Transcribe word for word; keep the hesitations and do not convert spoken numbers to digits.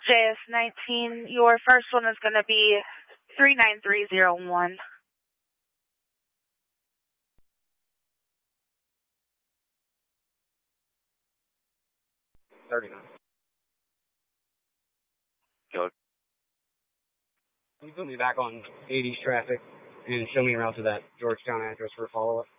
J S nineteen, your first one is going to be three nine three zero one. thirty-nine. Go. Can you put me back on eighties traffic and show me around to that Georgetown address for a follow-up?